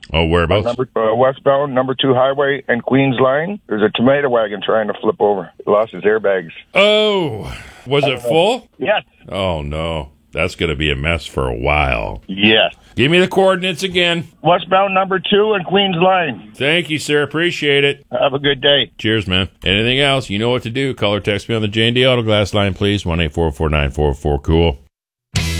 Oh, whereabouts? Westbound, number 2 highway and Queens line. There's a tomato wagon trying to flip over. It lost its airbags. Oh, was it full? Yes. Oh, no. That's going to be a mess for a while. Yes. Give me the coordinates again. Westbound, number 2 and Queens line. Thank you, sir. Appreciate it. Have a good day. Cheers, man. Anything else, you know what to do. Call or text me on the J&D Autoglass line, please. 1-844-944-COOL.